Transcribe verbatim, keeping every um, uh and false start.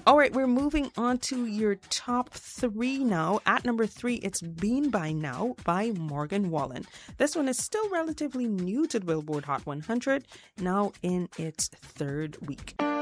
All right, we're moving on to your top three now. At number three, it's Been By Now by Morgan Wallen. This one is still relatively new to the Billboard Hot one hundred, now in its third week.